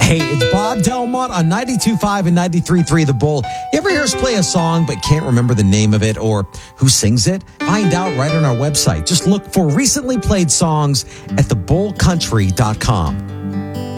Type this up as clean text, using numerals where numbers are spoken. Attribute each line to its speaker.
Speaker 1: Hey, it's Bob Delmont on 92.5 and 93.3 The Bull. You ever hear us play a song but can't remember the name of it or who sings it? Find out right on our website. Just look for recently played songs at thebullcountry.com.